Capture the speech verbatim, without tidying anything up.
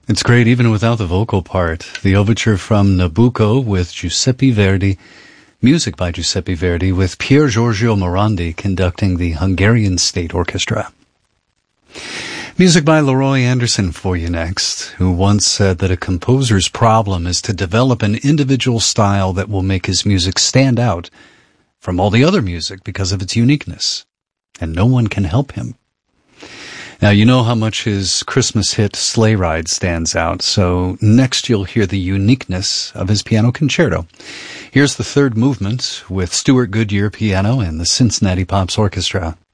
It's great even without the vocal part. The overture from Nabucco with Giuseppe Verdi, music by Giuseppe Verdi, with Pier Giorgio Morandi conducting the Hungarian State Orchestra. Music by Leroy Anderson for you next, who once said that a composer's problem is to develop an individual style that will make his music stand out from all the other music because of its uniqueness, and no one can help him. Now, you know how much his Christmas hit Sleigh Ride stands out, so next you'll hear the uniqueness of his piano concerto. Here's the third movement with Stuart Goodyear piano and the Cincinnati Pops Orchestra.